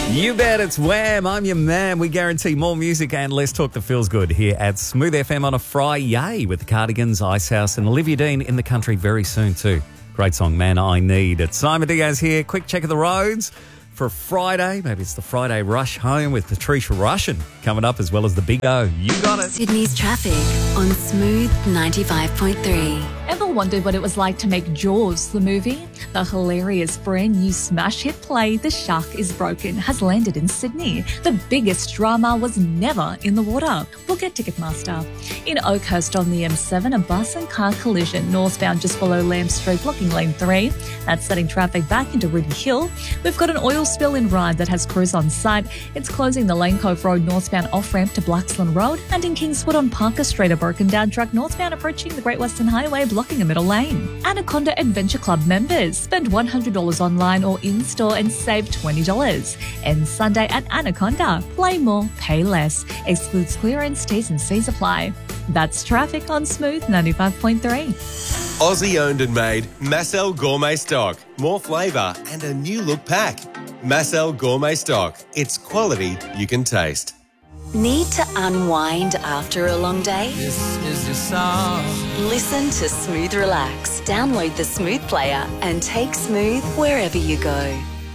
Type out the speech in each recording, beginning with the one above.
You bet, it's Wham. I'm your man. We guarantee more music and less talk that feels good here at Smooth FM on a Friday with the Cardigans, Icehouse and Olivia Dean in the country very soon too. Great song, Man I Need. It's Simon Diaz here. Quick check of the roads for Friday. Maybe it's the Friday rush home with Patricia Rushen coming up, as well as the Big O. You got it. Sydney's traffic on Smooth 95.3. Ever wondered what it was like to make Jaws, the movie? The hilarious brand new smash hit play, The Shark is Broken, has landed in Sydney. The biggest drama was never in the water. Book at Ticketmaster. In Oakhurst on the M7, a bus and car collision northbound just below Lamb Street, blocking lane 3. That's setting traffic back into Ruby Hill. We've got an oil spill in Ryde that has crews on site. It's closing the Lane Cove Road northbound off-ramp to Blaxland Road. And in Kingswood on Parker Street, a broken down truck northbound approaching the Great Western Highway, blocking a middle lane. Anaconda Adventure Club members spend $100 online or in-store and save $20. And Sunday at Anaconda, play more, pay less. Excludes clearance, T's and C's apply. That's traffic on Smooth 95.3. Aussie owned and made Massel Gourmet Stock. More flavour and a new look pack. Massel Gourmet Stock. It's quality you can taste. Need to unwind after a long day? This is your song. Listen to Smooth Relax. Download the Smooth player and take Smooth wherever you go.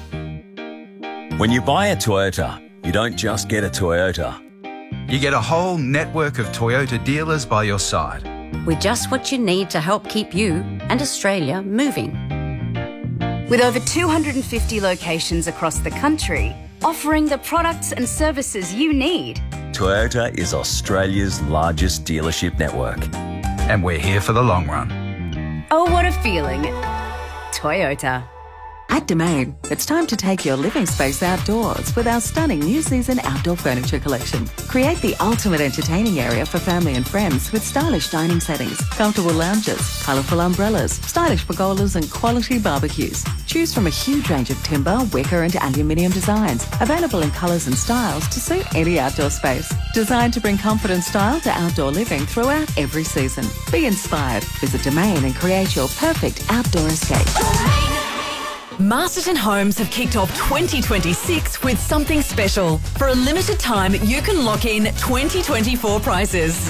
When you buy a Toyota, you don't just get a Toyota. You get a whole network of Toyota dealers by your side. With just what you need to help keep you and Australia moving. With over 250 locations across the country, offering the products and services you need. Toyota is Australia's largest dealership network. And we're here for the long run. Oh, what a feeling. Toyota. At Domain, it's time to take your living space outdoors with our stunning new season outdoor furniture collection. Create the ultimate entertaining area for family and friends with stylish dining settings, comfortable lounges, colourful umbrellas, stylish pergolas and quality barbecues. Choose from a huge range of timber, wicker and aluminium designs, available in colours and styles to suit any outdoor space. Designed to bring comfort and style to outdoor living throughout every season. Be inspired. Visit Domain and create your perfect outdoor escape. Masterton Homes have kicked off 2026 with something special. For a limited time, you can lock in 2024 prices.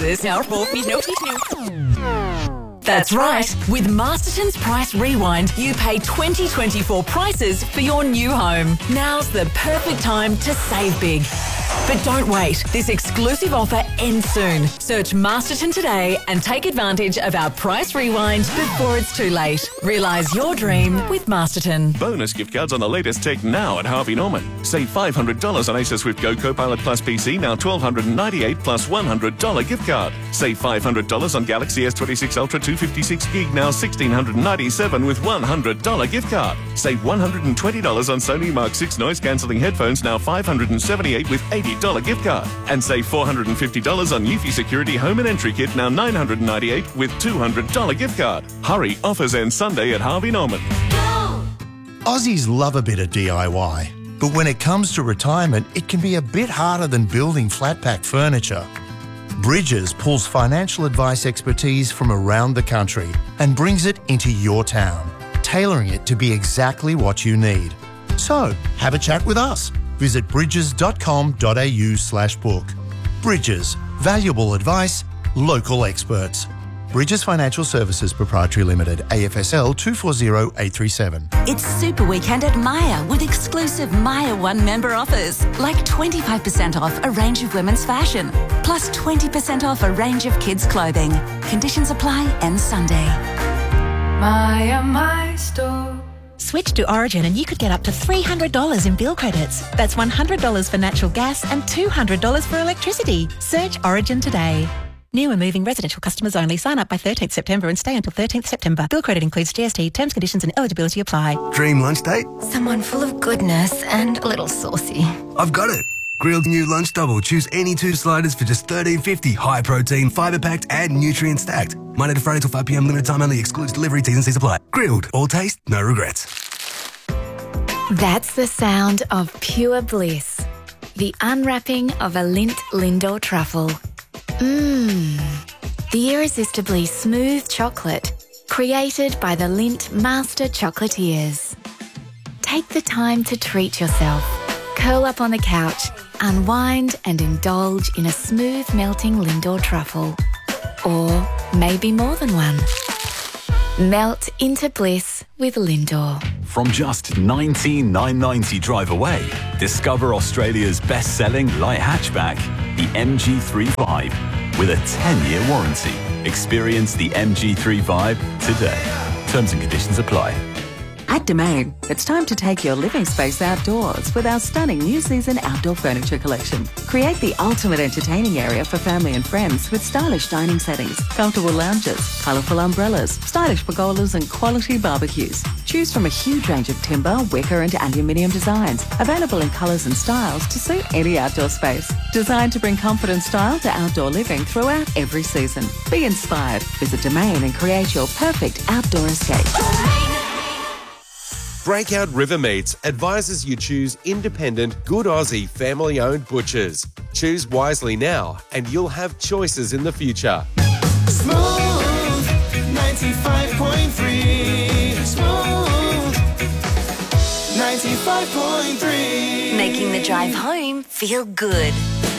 That's right. With Masterton's Price Rewind, you pay 2024 prices for your new home. Now's the perfect time to save big. But don't wait. This exclusive offer ends soon. Search Masterton today and take advantage of our Price Rewind before it's too late. Realise your dream with Masterton. Bonus gift cards on the latest tech now at Harvey Norman. Save $500 on Acer Swift Go Copilot Plus PC, now $1,298 plus $100 gift card. Save $500 on Galaxy S26 Ultra 256 gig, now $1,697 with $100 gift card. Save $120 on Sony Mark 6 noise cancelling headphones, now $578 with $80 gift card. And save $450 on Eufy Security Home and Entry Kit, now $998 with $200 gift card. Hurry, offers end Sunday at Harvey Norman. Aussies love a bit of DIY, but when it comes to retirement, it can be a bit harder than building flat pack furniture. Bridges pulls financial advice expertise from around the country and brings it into your town, tailoring it to be exactly what you need. So, have a chat with us. Visit bridges.com.au/book. Bridges, valuable advice, local experts. Bridges Financial Services Proprietary Limited, AFSL 240837. It's Super Weekend at Myer with exclusive Myer One member offers, like 25% off a range of women's fashion, plus 20% off a range of kids' clothing. Conditions apply, ends Sunday. Myer, my store. Switch to Origin and you could get up to $300 in bill credits. That's $100 for natural gas and $200 for electricity. Search Origin today. New and moving residential customers only. Sign up by 13th September and stay until 13th September. Bill credit includes GST. Terms, conditions and eligibility apply. Dream lunch date? Someone full of goodness and a little saucy. I've got it. Grilled new lunch double. Choose any 2 sliders for just $13.50. High protein, fibre packed and nutrient stacked. Monday to Friday till 5 p.m. Limited time only. Excludes delivery. T's and C's apply. Grilled. All taste, no regrets. That's the sound of pure bliss. The unwrapping of a Lindt Lindor truffle. The irresistibly smooth chocolate created by the Lindt Master Chocolatiers. Take the time to treat yourself. Curl up on the couch, unwind and indulge in a smooth melting Lindor truffle. Or maybe more than one. Melt into bliss with Lindor. From just $19,990 drive away, discover Australia's best-selling light hatchback, the MG3 Vibe, with a 10-year warranty. Experience the MG3 Vibe today. Terms and conditions apply. At Domain, it's time to take your living space outdoors with our stunning new season outdoor furniture collection. Create the ultimate entertaining area for family and friends with stylish dining settings, comfortable lounges, colourful umbrellas, stylish pergolas and quality barbecues. Choose from a huge range of timber, wicker and aluminium designs, available in colours and styles to suit any outdoor space. Designed to bring comfort and style to outdoor living throughout every season. Be inspired. Visit Domain and create your perfect outdoor escape. Breakout River Meats advises you choose independent, good Aussie, family-owned butchers. Choose wisely now and you'll have choices in the future. Smooth 95.3. Smooth 95.3. Making the drive home feel good.